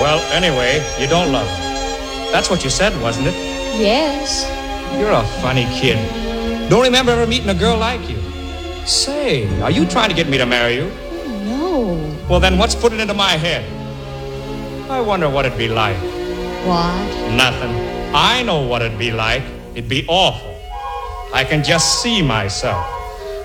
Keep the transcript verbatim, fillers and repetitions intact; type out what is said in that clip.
Well, anyway, you don't love her. That's what you said, wasn't it? Yes. You're a funny kid. Don't remember ever meeting a girl like you. Say, are you trying to get me to marry you? No. Well, then what's putting it into my head? I wonder what it'd be like. What? Nothing. I know what it'd be like. It'd be awful. I can just see myself.